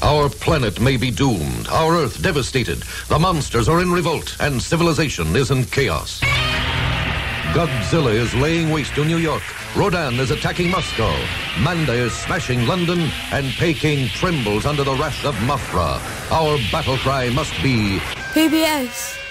Our planet may be doomed, our Earth devastated. The monsters are in revolt, and civilization is in chaos. Godzilla is laying waste to New York. Rodan is attacking Moscow. Manda is smashing London, and Peking trembles under the wrath of Mafra. Our battle cry must be... PBS.